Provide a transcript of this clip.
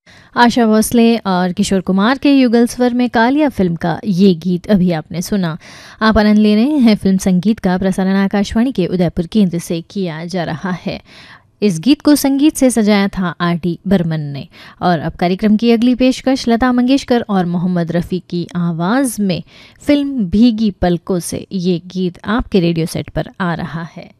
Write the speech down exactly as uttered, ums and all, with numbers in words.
आशा भोसले और किशोर कुमार के युगल स्वर में कालिया फिल्म का ये गीत अभी आपने सुना। आप आनंद ले रहे हैं फिल्म संगीत का प्रसारण आकाशवाणी के उदयपुर केंद्र से किया जा रहा है। इस गीत को संगीत से सजाया था आर डी बर्मन ने। और अब कार्यक्रम की अगली पेशकश लता मंगेशकर और मोहम्मद रफ़ी की आवाज़ में फिल्म भीगी पलकों से ये गीत आपके रेडियो सेट पर आ रहा है।